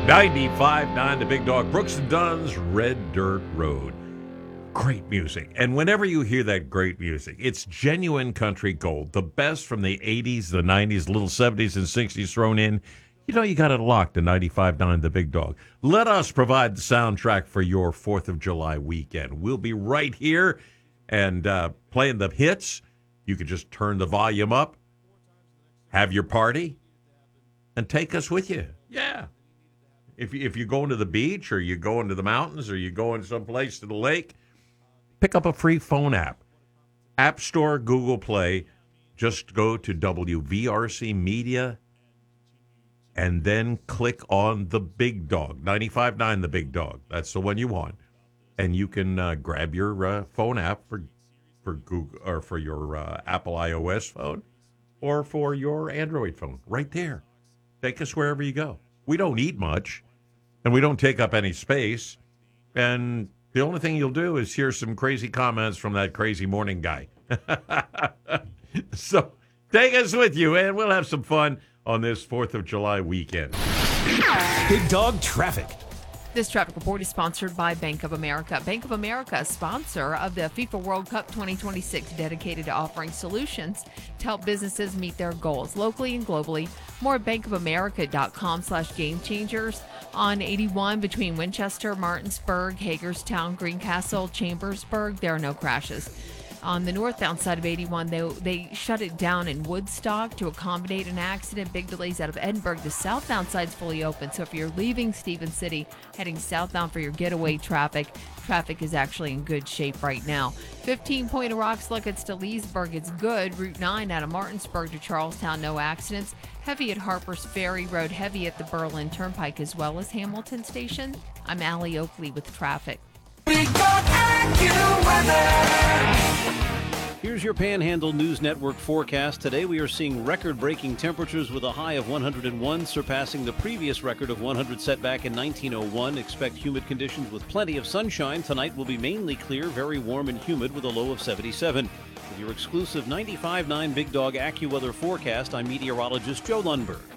95.9 The Big Dog, Brooks and Dunn's Red Dirt Road. Great music. And whenever you hear that great music, it's genuine country gold. The best from the 80s, the 90s, little 70s and 60s thrown in. You know you got it locked to 95.9 The Big Dog. Let us provide the soundtrack for your 4th of July weekend. We'll be right here and playing the hits. You can just turn the volume up, have your party, and take us with you. Yeah. If you're going to the beach or you're going to the mountains or you're going someplace to the lake, pick up a free phone app. App Store, Google Play. Just go to WVRC Media and then click on The Big Dog, 95.9 The Big Dog. That's the one you want. And you can grab your phone app for Google or for your Apple iOS phone or for your Android phone right there. Take us wherever you go. We don't eat much, and we don't take up any space, and the only thing you'll do is hear some crazy comments from that crazy morning guy. So take us with you, and we'll have some fun on this 4th of July weekend. Big Dog Traffic. This traffic report is sponsored by Bank of America. Bank of America, sponsor of the FIFA World Cup 2026, dedicated to offering solutions to help businesses meet their goals locally and globally. More at bankofamerica.com/game changers. On 81 between Winchester, Martinsburg, Hagerstown, Greencastle, Chambersburg, there are no crashes. On the northbound side of 81, they shut it down in Woodstock to accommodate an accident. Big delays out of Edinburgh. The southbound side's fully open. So if you're leaving Stephen City, heading southbound for your getaway traffic is actually in good shape right now. 15 Point of Rocks, look, it's to Leesburg. It's good. Route 9 out of Martinsburg to Charlestown, no accidents. Heavy at Harper's Ferry Road, heavy at the Berlin Turnpike as well as Hamilton Station. I'm Allie Oakley with traffic. Here's your Panhandle News Network forecast. Today we are seeing record-breaking temperatures with a high of 101, surpassing the previous record of 100 set back in 1901. Expect humid conditions with plenty of sunshine. Tonight will be mainly clear, very warm and humid with a low of 77. With your exclusive 95.9 Big Dog AccuWeather forecast, I'm meteorologist Joe Lundberg.